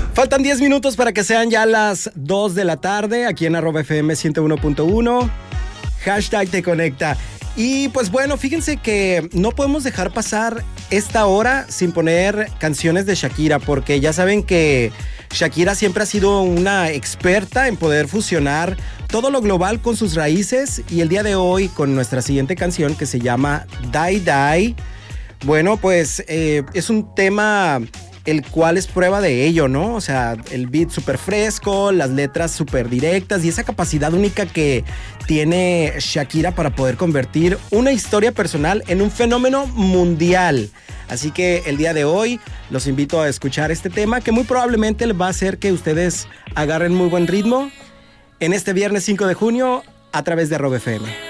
Faltan 10 minutos para que sean ya las 2 de la tarde aquí en @FM 101.1. Hashtag te conecta. Y pues bueno, fíjense que no podemos dejar pasar esta hora sin poner canciones de Shakira, porque ya saben que Shakira siempre ha sido una experta en poder fusionar todo lo global con sus raíces, y el día de hoy con nuestra siguiente canción que se llama Die Die, bueno, pues es un tema el cual es prueba de ello, ¿no? O sea, el beat súper fresco, las letras súper directas y esa capacidad única que tiene Shakira para poder convertir una historia personal en un fenómeno mundial. Así que el día de hoy los invito a escuchar este tema que muy probablemente va a hacer que ustedes agarren muy buen ritmo en este viernes 5 de junio a través de @FM.